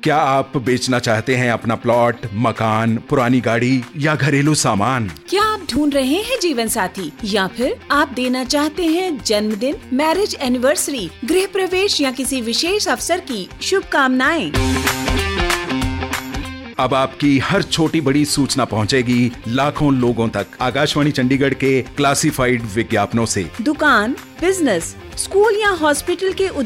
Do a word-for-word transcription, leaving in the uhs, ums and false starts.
क्या आप बेचना चाहते हैं अपना प्लॉट, मकान, पुरानी गाड़ी या घरेलू सामान? क्या आप ढूंढ रहे हैं जीवन साथी या फिर आप देना चाहते हैं जन्मदिन, मैरिज एनिवर्सरी, गृह प्रवेश या किसी विशेष अवसर की शुभकामनाएं? अब आपकी हर छोटी बड़ी सूचना पहुंचेगी लाखों लोगों तक आकाशवाणी चंडीगढ़ के क्लासिफाइड विज्ञापनों से। दुकान, बिजनेस, स्कूल या हॉस्पिटल के